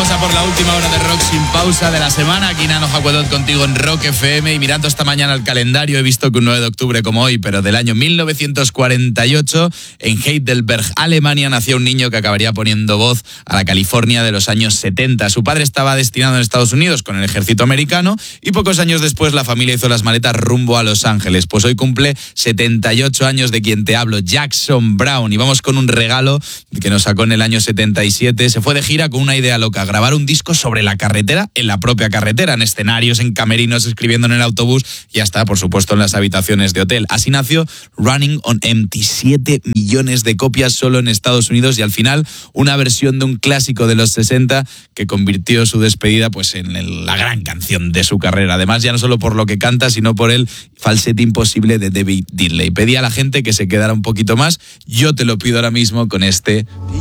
Vamos a por la última hora de Rock sin pausa de la semana. Aquí Nano Jacuedot contigo en Rock FM. Y mirando esta mañana el calendario, he visto que un 9 de octubre como hoy, pero del año 1948, en Heidelberg, Alemania, nació un niño que acabaría poniendo voz a la California de los años 70. Su padre estaba destinado en Estados Unidos con el ejército americano y pocos años después la familia hizo las maletas rumbo a Los Ángeles. Pues hoy cumple 78 años de quien te hablo, Jackson Browne. Y vamos con un regalo que nos sacó en el año 77. Se fue de gira con una idea loca: grabar un disco sobre la carretera, en la propia carretera, en escenarios, en camerinos, escribiendo en el autobús y hasta, por supuesto, en las habitaciones de hotel. Así nació Running on Empty, 7 millones de copias solo en Estados Unidos y al final una versión de un clásico de los 60 que convirtió su despedida pues en la gran canción de su carrera. Además, ya no solo por lo que canta, sino por el falsete imposible de David Dilley. Pedí a la gente que se quedara un poquito más. Yo te lo pido ahora mismo con este